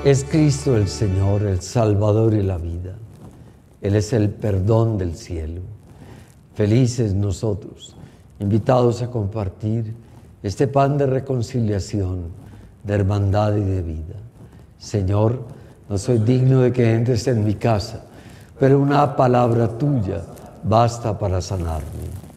Es Cristo el Señor, el Salvador y la vida. Él es el perdón del cielo. Felices nosotros, invitados a compartir este pan de reconciliación, de hermandad y de vida. Señor, no soy digno de que entres en mi casa, pero una palabra tuya basta para sanarme.